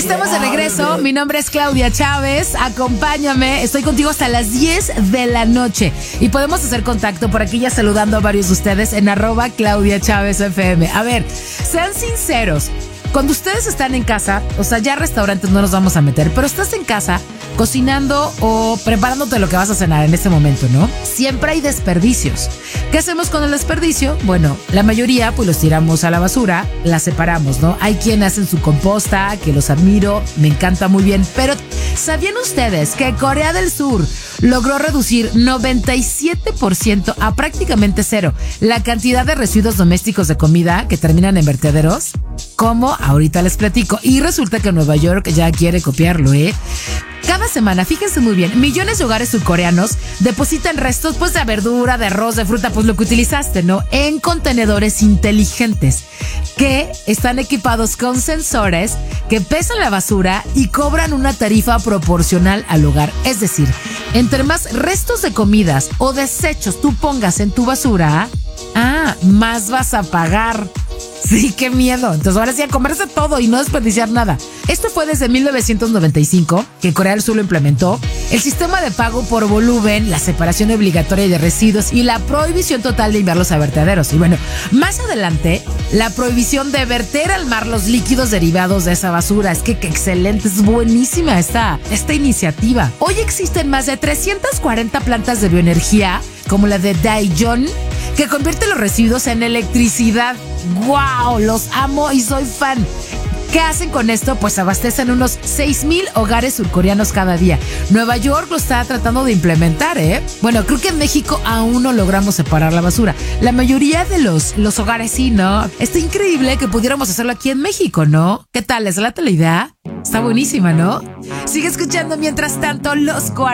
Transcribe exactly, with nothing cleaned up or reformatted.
Estamos de regreso. Mi nombre es Claudia Chávez. Acompáñame. Estoy contigo hasta las diez de la noche. Y podemos hacer contacto por aquí ya saludando a varios de ustedes en arroba Claudia Chávez F M. A ver, sean sinceros. Cuando ustedes están en casa, o sea, ya restaurantes no nos vamos a meter, pero estás en casa cocinando o preparándote lo que vas a cenar en este momento, ¿no? Siempre hay desperdicios. ¿Qué hacemos con el desperdicio? Bueno, la mayoría pues los tiramos a la basura, las separamos, ¿no? Hay quien hacen su composta, que los admiro, me encanta muy bien, pero ¿sabían ustedes que Corea del Sur logró reducir noventa y siete por ciento a prácticamente cero la cantidad de residuos domésticos de comida que terminan en vertederos? ¿Cómo? Ahorita les platico. Y resulta que Nueva York ya quiere copiarlo, ¿eh? Cada semana, fíjense muy bien, millones de hogares surcoreanos depositan restos pues de verdura, de arroz, de fruta, pues lo que utilizaste, ¿no? En contenedores inteligentes que están equipados con sensores que pesan la basura y cobran una tarifa proporcional al hogar. Es decir, entre más restos de comidas o desechos tú pongas en tu basura, ah, más vas a pagar. Sí, qué miedo. Entonces ahora sí a comerse todo y no desperdiciar nada. Esto fue desde mil novecientos noventa y cinco que Corea del Sur lo implementó. El sistema de pago por volumen, la separación obligatoria de residuos y la prohibición total de enviarlos a vertederos. Y bueno, más adelante, la prohibición de verter al mar los líquidos derivados de esa basura. Es que qué excelente, es buenísima esta, esta iniciativa. Hoy existen más de trescientas cuarenta plantas de bioenergía, como la de Daejeon, que convierte los residuos en electricidad. ¡Wow! Los amo y soy fan. ¿Qué hacen con esto? Pues abastecen unos seis mil hogares surcoreanos cada día. Nueva York lo está tratando de implementar, ¿eh? Bueno, creo que en México aún no logramos separar la basura. La mayoría de los, los hogares sí, ¿no? Está increíble que pudiéramos hacerlo aquí en México, ¿no? ¿Qué tal? ¿Les late la idea? Está buenísima, ¿no? Sigue escuchando mientras tanto los cuarenta.